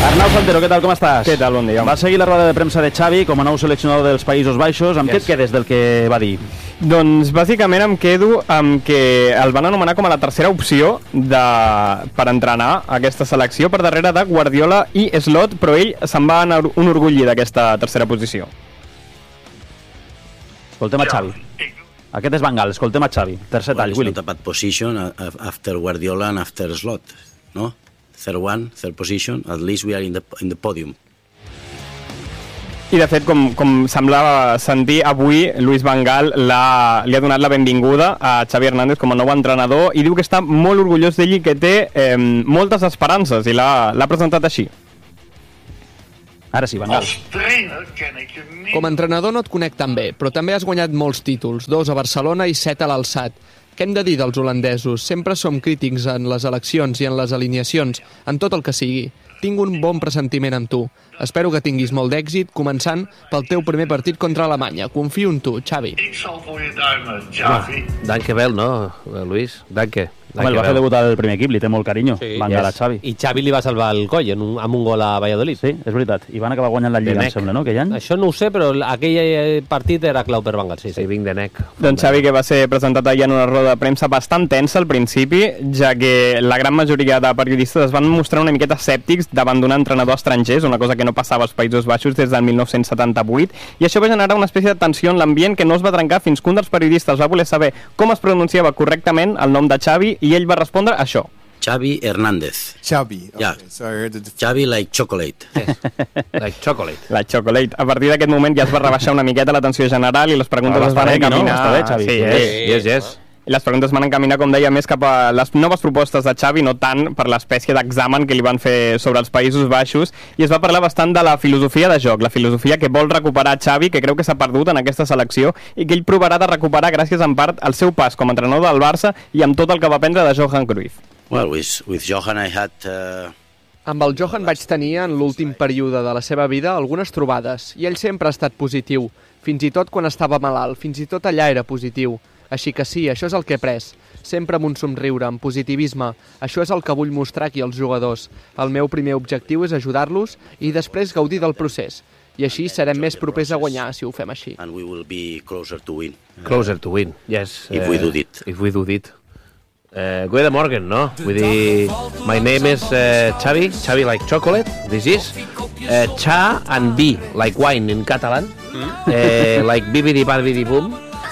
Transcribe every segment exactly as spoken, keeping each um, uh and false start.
Arnau Santero, què tal, com estàs? Què tal, bon dia. Va seguir la roda de premsa de Xavi com a nou seleccionador dels Països Baixos. Amb yes. què et quedes del que va dir? Doncs bàsicament em quedo amb que el van anomenar com a la tercera opció de... per entrenar aquesta selecció per darrere de Guardiola i Slot, però ell se'n va anar un orgulli d'aquesta tercera posició. Escoltem a Xavi. Aquest és Van Gaal, escoltem a Xavi. Tercer tall, well, Willy. It's not a bad position after Guardiola and after Slot, no? Third one, third position, at least we are in the, in the podium. I de fet, com, com semblava sentir, avui Luis Van Gaal la, li ha donat la benvinguda a Xavi Hernández com a nou entrenador i diu que està molt orgullós d'ell i que té eh, moltes esperances i l'ha presentat així. Ara sí, Van Gaal. Com a entrenador no et conec tan bé, però també has guanyat molts títols, dos a Barcelona i set a l'Alçat. Què hem de dir dels holandesos? Sempre som crítics en les eleccions i en les alineacions, en tot el que sigui. Tinc un bon pressentiment amb tu. Espero que tinguis molt d'èxit, començant pel teu primer partit contra Alemanya. Confio en tu, Xavi. Danke Bell, no, Luis? Danke. Home, el va fer debutar el primer equip, li té molt carinyo, sí, Van Gaal a Xavi. I Xavi li va salvar el coll en un, amb un gol a Valladolid. Sí, és veritat. I van acabar guanyant la Lliga, em sembla, no, aquell any? Això no ho sé, però aquell partit era clau per Van Gaal, sí, sí. Vinc de nec. Doncs Xavi, que va ser presentat ahir en una roda de premsa bastant tensa al principi, ja que la gran majoria de periodistes es van mostrar una miqueta escèptics davant d'un entrenador estranger, una cosa que no passava als Països Baixos des del mil nou-cents setanta-vuit, i això va generar una espècie de tensió en l'ambient que no es va trencar fins que un dels periodistes va voler saber com es pronunciava correctament el nom de Xavi i ell va respondre això. Xavi Hernández. Xavi. Okay. Yeah. So I heard the... Xavi like chocolate. Like chocolate. Like chocolate. A partir d'aquest moment ja es va rebaixar una miqueta la tensió general i les preguntes ah, es van encaminar... No? Està bé, Xavi. Sí, yes, yes, yes. I les preguntes van encaminar, com deia, més cap a les noves propostes de Xavi, no tant per l'espècie d'examen que li van fer sobre els Països Baixos, i es va parlar bastant de la filosofia de joc, la filosofia que vol recuperar Xavi, que creu que s'ha perdut en aquesta selecció, i que ell provarà de recuperar gràcies en part al seu pas com a entrenador del Barça i amb tot el que va aprendre de Johan Cruyff. Well, with, with Johan I had... Uh... Amb el Johan vaig tenir, en l'últim període de la seva vida, algunes trobades, i ell sempre ha estat positiu, fins i tot quan estava malalt, fins i tot allà era positiu. Així que sí, això és el que he pres. Sempre amb un somriure, amb positivisme. Això és el que vull mostrar aquí als jugadors. El meu primer objectiu és ajudar-los i després gaudir del procés. I així serem més propers a guanyar si ho fem així. And we will be closer to win. Closer to win, yes. If uh, we do it. If we do it. Uh, Goede morgen, no? Vull dir, my name is uh, Xavi, Xavi like chocolate, this is. Uh, cha and bi, like wine in Catalan. Mm. Uh, like bibidi babidi boom.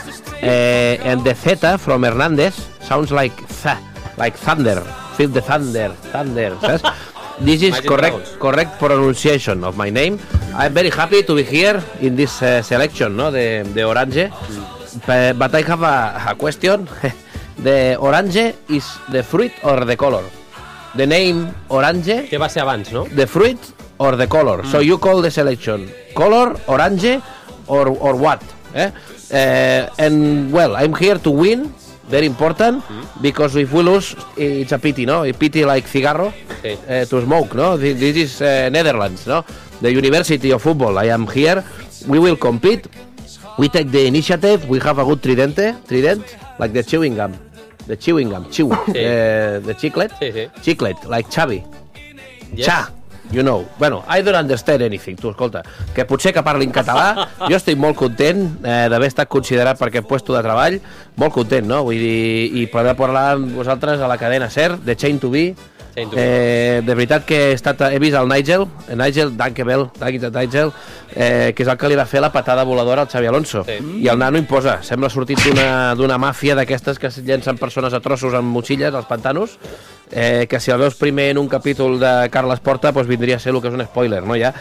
Uh, and the theta from Hernández sounds like th, like thunder. Feel the thunder, thunder. Saps? This is correct, correct pronunciation of my name. I'm very happy to be here in this uh, selection, no, de, de Orange. Mm. But I have a, a question. The orange is the fruit or the color? The name orange. Què va ser abans, no? The fruit or the color. Mm. So you call the selection color, orange, or or what? Eh? Uh, and well, I'm here to win. Very important, mm. because if we lose, it's a pity, no? A pity like cigarro sí. uh, to smoke, no? This, this is uh, Netherlands, no? The University of Football. I am here. We will compete. We take the initiative. We have a good tridente, trident, like the chewing gum. The chewing gum, chew. Sí. Uh, the chiclet. Sí, sí. Chiclet, like Xavi. Yes. Cha. You know. Bueno, I don't understand anything, tu, escolta. Que potser que parli en català. Jo estic molt content eh, d'haver estat considerat per aquest puesto de treball. Molt content, no? Vull dir, i poder parlar amb vosaltres a la cadena SER, de Chain to Be. Eh, de veritat que he, estat, he vist el Nigel, el Nigel, Dankebel, Nigel, eh, que és el que li va fer la patada voladora al Xavi Alonso. Sí. I el nano imposa. Sembla sortit d'una màfia d'aquestes que llencen persones a trossos amb motxilles als pantanos. Eh, que si el veus primer en un capítol de Carles Porta doncs vindria a ser el que és un spoiler, no? Ja.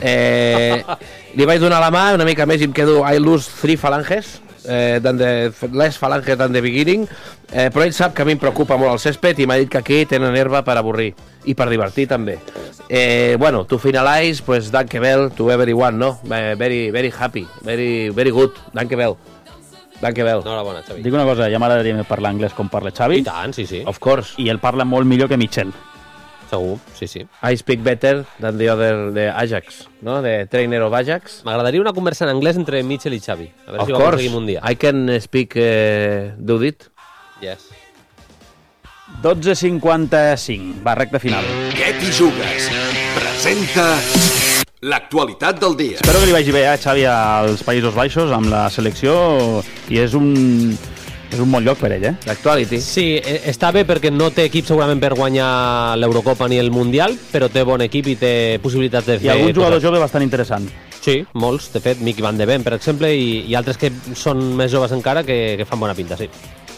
Eh, li vaig donar la mà una mica més i em quedo I lose three phalanges eh, than the, less phalanges than the beginning, eh, però ell sap que a mi em preocupa molt el césped i m'ha dit que aquí tenen herba per avorrir i per divertir també. Eh, bueno, to finalize, pues dankebel to everyone, no? Very, very happy, very, very good, dankebel. Dankebel. Enhorabona, Xavi. Dic una cosa, ja m'agradaria parlar anglès com parla Xavi. I tant, sí, sí. Of course. I ell parla molt millor que Michel. Segur, sí, sí. I speak better than the other, the Ajax, no? The trainer of Ajax. M'agradaria una conversa en anglès entre Michel i Xavi. A veure of si ho aconseguim un dia. I can speak uh, do it. Yes. dotze cinquanta-cinc, va, recta final. Què t'hi jugues? presenta l'actualitat del dia. Espero que li vagi bé, eh, Xavi, als Països Baixos amb la selecció, i és un... és un bon lloc per ell, eh? L'actuality. Sí, està bé perquè no té equip segurament per guanyar l'Eurocopa ni el Mundial, però té bon equip i té possibilitats de fer... I algun jugador coses. jove bastant interessant. Sí, molts, de fet, Miqui Van de Ven, per exemple, i, i altres que són més joves encara que, que fan bona pinta, sí.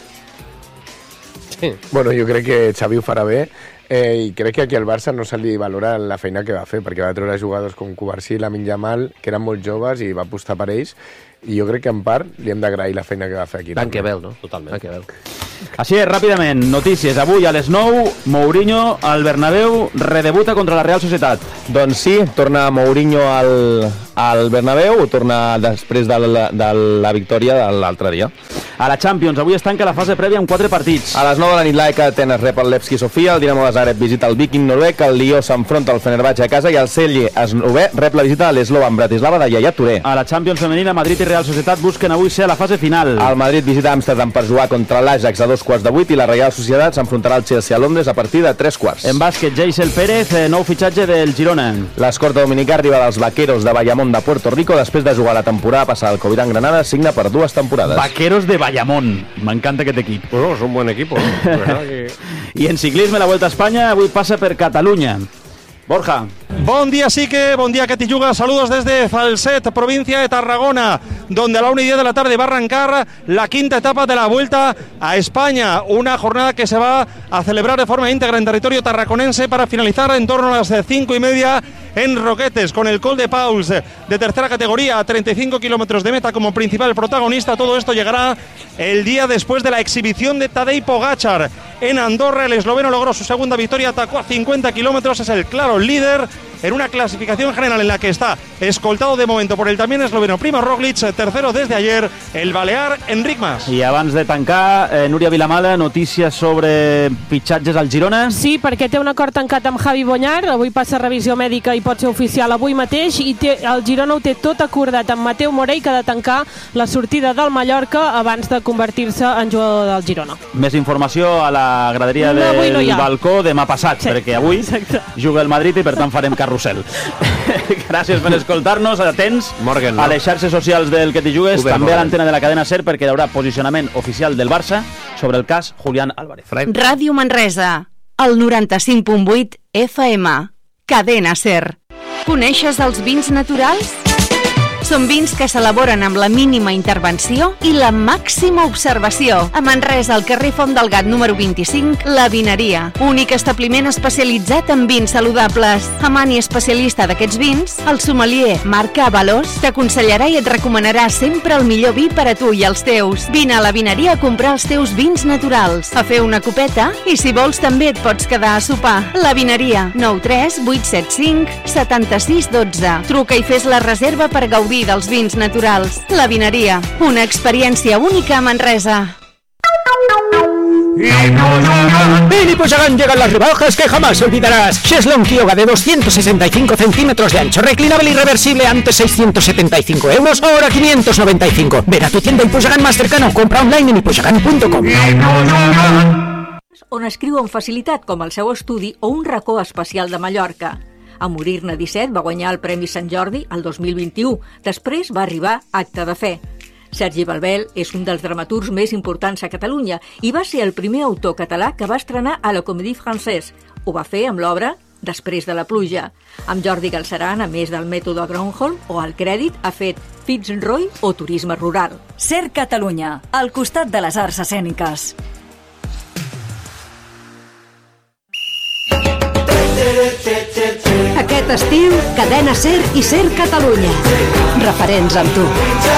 Sí. Bueno, jo crec que Xavi ho farà bé, eh, i crec que aquí al Barça no se li valora la feina que va fer, perquè va treure jugadors com Cubarsí, Lamine Yamal, que eren molt joves, i va apostar per ells, i jo crec que en part li hem d'agrair la feina que va fer aquí. Banquebel, no? Totalment. Banquebel. Així és, ràpidament, notícies. Avui a les nou, Mourinho al Bernabéu redebuta contra la Real Societat. Doncs sí, torna Mourinho al, al Bernabéu, torna després de la, de la victòria de l'altre dia. A la Champions, avui es tanca la fase prèvia amb quatre partits. A les nou de la nit l'A E K Atenes rep el Levski Sofia, el Dinamo de Zagreb visita el Viking noruec, el Lió s'enfronta al Fenerbahçe a casa i el Celje eslovè rep la visita a l'Eslovan Bratislava de Yaya Touré. A la Champions femenina, Madrid i Real Societat busquen avui ser a la fase final. El Madrid visita Amsterdam per jugar contra l'Ajax a dos quarts de vuit i la Real Societat s'enfrontarà al Chelsea a Londres a partir de tres quarts. En bàsquet, Geisel Pérez, nou fitxatge del Girona. L'escorta dominicà arriba dels Vaqueros de Bayamón de Puerto Rico després de jugar la temporada passada al Covirán Granada, signa per dues temporades. Vaqueros de Bayamón. M'encanta aquest equip. Bueno, és un bon equip. que... I en ciclisme, la Vuelta a Espanya avui passa per Catalunya. Borja. Bon día, Sique, bon día, Catiyuga. Saludos desde Falset, provincia de Tarragona, donde a la una y diez de la tarde va a arrancar la quinta etapa de la Vuelta a España. Una jornada que se va a celebrar de forma íntegra en territorio tarraconense para finalizar en torno a las cinco y media en Roquetes, con el Col de Pauls de tercera categoría a treinta y cinco kilómetros de meta como principal protagonista. Todo esto llegará el día después de la exhibición de Tadej Pogačar en Andorra. El esloveno logró su segunda victoria, atacó a cincuenta kilómetros, es el claro líder en una clasificación general en la que está escoltado de momento por el también esloveno Primo Roglic, tercero desde ayer el balear Enric Mas. I abans de tancar, eh, Núria Vilamala, notícies sobre fitxatges al Girona. Sí, perquè té un acord tancat amb Javi Bonyar, avui passa revisió mèdica i pot ser oficial avui mateix, i té, el Girona ho té tot acordat amb Mateu Morell, que ha de tancar la sortida del Mallorca abans de convertir-se en jugador del Girona. Més informació a la graderia No, avui del no hi ha. balcó demà passat, Sí, perquè avui exacte. juga el Madrid i per tant farem carrusel. Gràcies per escoltar-nos, atents Morgan, no? a les xarxes socials del Que T'hi Jugues, Uber, també a Morgan. l'antena de la cadena SER, perquè hi haurà posicionament oficial del Barça sobre el cas Julián Álvarez. Ràdio Manresa, el noranta-cinc punt vuit F M, cadena SER. Coneixes els vins naturals? Són vins que s'elaboren amb la mínima intervenció i la màxima observació. A Manresa, al carrer Font del Gat número vint-i-cinc, La Vineria. Únic establiment especialitzat en vins saludables. Amant i especialista d'aquests vins, el sommelier Marc Avalos t'aconsellarà i et recomanarà sempre el millor vi per a tu i els teus. Vine a La Vineria a comprar els teus vins naturals, a fer una copeta i si vols també et pots quedar a sopar. La Vineria, nou tres vuit set cinc set sis un dos. Truca i fes la reserva per gaudir dels vins naturals. La Vineria, una experiència única a Manresa. En Hiposagan llegan las rebajas que jamás olvidarás. Cheslong Kyoga de doscientos sesenta y cinco centímetros de ancho, reclinable y reversible, antes seiscientos setenta y cinco euros, ahora quinientos noventa y cinco. Ven a tu tienda Hiposagan más cercano, compra online en hiposagan punto com. On escriu amb facilitat, com el seu estudi o un racó especial de Mallorca. A Morir-ne disset va guanyar el Premi Sant Jordi el dos mil vint-i-u. Després va arribar Acte de Fe. Sergi Balbel és un dels dramaturgs més importants a Catalunya i va ser el primer autor català que va estrenar a la Comédie Française. Ho va fer amb l'obra Després de la pluja. Amb Jordi Galceran, a més del mètode Gronholm o el crèdit, ha fet Fitzroy o Turisme Rural. SER Catalunya, al costat de les arts escèniques. Aquest estiu, Cadena SER i SER Catalunya. Referents amb tu.